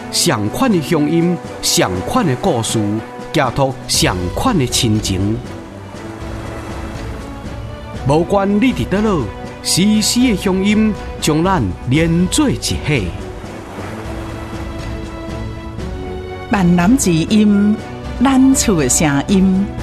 上款的乡音，上款的故事，寄托上款的亲情。无管你伫倒落，时时的乡音将咱连做一起。 万南之音，咱厝的声音。